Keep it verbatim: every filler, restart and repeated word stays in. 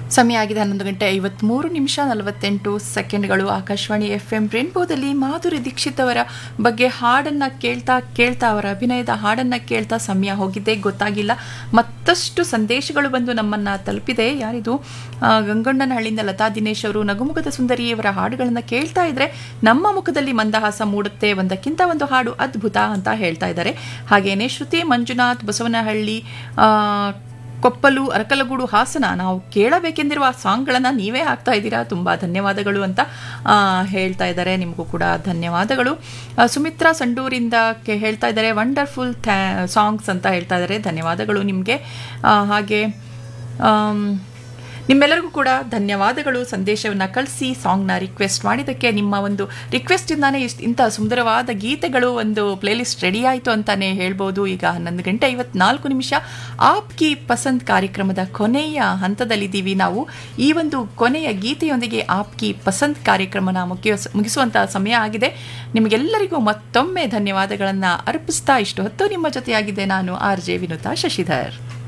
ಸಮಯ ಆಗಿದೆ ಹನ್ನೊಂದು ಗಂಟೆ ಐವತ್ಮೂರು ನಿಮಿಷ ನಲವತ್ತೆಂಟು ಸೆಕೆಂಡ್ಗಳು. ಆಕಾಶವಾಣಿ ಎಫ್ ಎಂ ರೇನ್ಬೋದಲ್ಲಿ ಮಾಧುರಿ ದೀಕ್ಷಿತ್ ಅವರ ಬಗ್ಗೆ ಹಾಡನ್ನು ಕೇಳ್ತಾ ಕೇಳ್ತಾ ಅವರ ಅಭಿನಯದ ಹಾಡನ್ನು ಕೇಳ್ತಾ ಸಮಯ ಹೋಗಿದ್ದೆ ಗೊತ್ತಾಗಿಲ್ಲ. ಮತ್ತಷ್ಟು ಸಂದೇಶಗಳು ಬಂದು ನಮ್ಮನ್ನು ತಲುಪಿದೆ. ಯಾರಿದು? ಗಂಗಣ್ಣನಹಳ್ಳಿಯಿಂದ ಲತಾ ದಿನೇಶ್ ಅವರು, ನಗುಮುಖದ ಸುಂದರಿಯವರ ಹಾಡುಗಳನ್ನು ಕೇಳ್ತಾ ಇದ್ರೆ ನಮ್ಮ ಮುಖದಲ್ಲಿ ಮಂದಹಾಸ ಮೂಡುತ್ತೆ, ಒಂದಕ್ಕಿಂತ ಒಂದು ಹಾಡು ಅದ್ಭುತ ಅಂತ ಹೇಳ್ತಾ ಇದ್ದಾರೆ. ಹಾಗೇನೆ ಶ್ರುತಿ ಮಂಜುನಾಥ್ ಬಸವನಹಳ್ಳಿ, ಕೊಪ್ಪಲು, ಅರಕಲಗೂಡು, ಹಾಸನ, ನಾವು ಕೇಳಬೇಕೆಂದಿರುವ ಆ ಸಾಂಗ್ಗಳನ್ನು ನೀವೇ ಹಾಕ್ತಾ ಇದ್ದೀರಾ, ತುಂಬ ಧನ್ಯವಾದಗಳು ಅಂತ ಹೇಳ್ತಾ ಇದ್ದಾರೆ. ನಿಮಗೂ ಕೂಡ ಧನ್ಯವಾದಗಳು. ಸುಮಿತ್ರಾ ಸಂಡೂರಿಂದ ಹೇಳ್ತಾ ಇದ್ದಾರೆ ವಂಡರ್ಫುಲ್ ಥ್ಯಾ ಸಾಂಗ್ಸ್ ಅಂತ ಹೇಳ್ತಾ ಇದ್ದಾರೆ. ಧನ್ಯವಾದಗಳು ನಿಮಗೆ. ಹಾಗೆ ನಿಮ್ಮೆಲ್ಲರಿಗೂ ಕೂಡ ಧನ್ಯವಾದಗಳು. ಸಂದೇಶವನ್ನು ಕಳಿಸಿ ಸಾಂಗ್ನ ರಿಕ್ವೆಸ್ಟ್ ಮಾಡಿದ್ದಕ್ಕೆ. ನಿಮ್ಮ ಒಂದು ರಿಕ್ವೆಸ್ಟಿಂದಾನೇ ಇಷ್ಟು ಇಂಥ ಸುಂದರವಾದ ಗೀತೆಗಳು ಒಂದು ಪ್ಲೇಲಿಸ್ಟ್ ರೆಡಿ ಆಯಿತು ಅಂತಲೇ ಹೇಳ್ಬೋದು. ಈಗ ಹನ್ನೊಂದು ಗಂಟೆ ಐವತ್ನಾಲ್ಕು ನಿಮಿಷ ಆಪ್ ಕಿ ಪಸಂದ್ ಕಾರ್ಯಕ್ರಮದ ಕೊನೆಯ ಹಂತದಲ್ಲಿದ್ದೀವಿ ನಾವು. ಈ ಒಂದು ಕೊನೆಯ ಗೀತೆಯೊಂದಿಗೆ ಆಪ್ ಕಿ ಪಸಂದ್ ಕಾರ್ಯಕ್ರಮನ ಮುಗಿಸ್ ಮುಗಿಸುವಂಥ ಸಮಯ ಆಗಿದೆ. ನಿಮಗೆಲ್ಲರಿಗೂ ಮತ್ತೊಮ್ಮೆ ಧನ್ಯವಾದಗಳನ್ನು ಅರ್ಪಿಸ್ತಾ ಇಷ್ಟು ಹೊತ್ತು ನಿಮ್ಮ ಜೊತೆಯಾಗಿದೆ ನಾನು ಆರ್ ಜೆ ವಿನುತಾ ಶಶಿಧರ್.